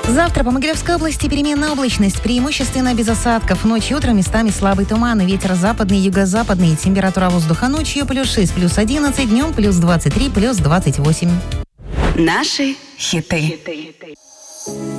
Завтра по Могилевской области переменная облачность, преимущественно без осадков. Ночью и утром местами слабый туман, ветер западный, юго-западный. Температура воздуха ночью +6, +11, днем +23, +28. Наши хиты.